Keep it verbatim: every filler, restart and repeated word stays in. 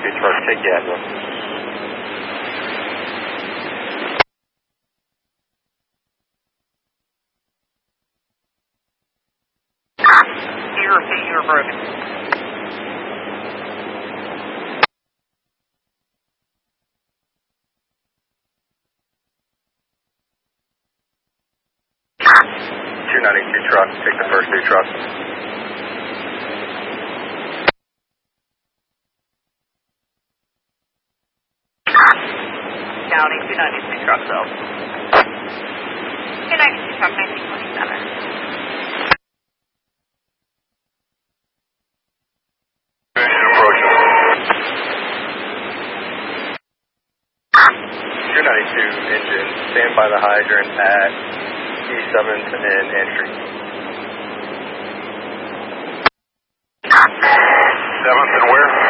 ninety-two truck, take the address. Can you repeat your broken? two ninety-two truck, take the first two trucks. County, two ninety-two truck, though. two ninety-two truck, nineteen twenty-seven. two ninety-two engine, stand by the hydrant at E seventh and entry. seventh and where?